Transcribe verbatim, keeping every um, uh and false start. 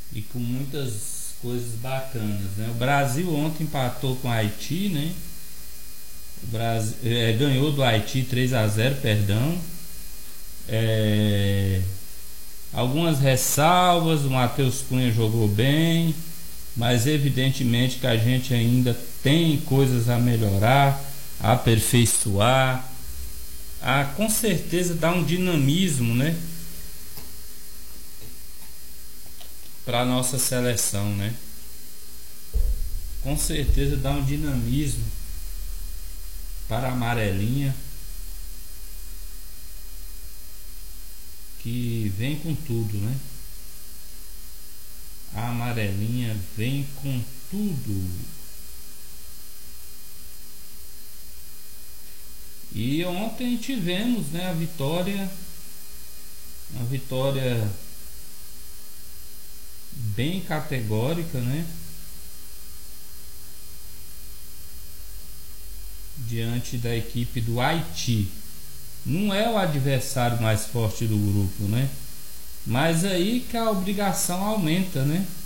e com muitas coisas bacanas, né? O Brasil ontem empatou com o Haiti, né? O Brasil é, ganhou do Haiti três a zero, perdão. É, algumas ressalvas, o Matheus Cunha jogou bem, mas evidentemente que a gente ainda tem coisas a melhorar, a aperfeiçoar, a com certeza dar um dinamismo, né, para a nossa seleção, né? Com certeza dá um dinamismo para a amarelinha, que vem com tudo, né? A amarelinha vem com tudo. E ontem tivemos, né, a vitória, uma vitória bem categórica, né? Diante da equipe do Haiti. Não é o adversário mais forte do grupo, né? Mas aí que a obrigação aumenta, né?